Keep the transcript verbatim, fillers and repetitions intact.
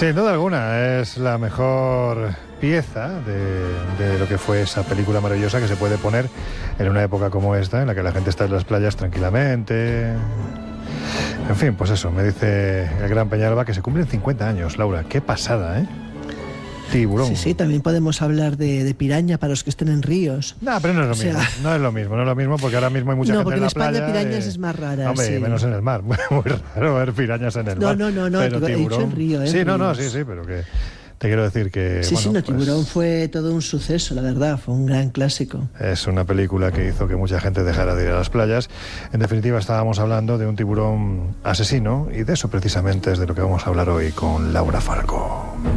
Sin duda alguna, es la mejor pieza de, de lo que fue esa película maravillosa que se puede poner en una época como esta, en la que la gente está en las playas tranquilamente. En fin, pues eso, me dice el gran Peñalba que se cumplen cincuenta años, Laura. Qué pasada, ¿eh? Tiburón. Sí, sí, también podemos hablar de, de piraña para los que estén en ríos. No, pero no es lo O sea... mismo, no es lo mismo, no es lo mismo porque ahora mismo hay mucha no, gente porque en la en España playa. pirañas eh... es más rara. Hombre, sí. menos en el mar, muy, muy raro ver pirañas en el no, mar. No, no, no, pero no, he tiburón... dicho en río, ¿eh? Sí, no, no, ríos. sí, sí, pero que te quiero decir que... Sí, bueno, sí, no, pues, Tiburón fue todo un suceso, la verdad, fue un gran clásico. Es una película que hizo que mucha gente dejara de ir a las playas. En definitiva, estábamos hablando de un tiburón asesino y de eso precisamente es de lo que vamos a hablar hoy con Laura Falco.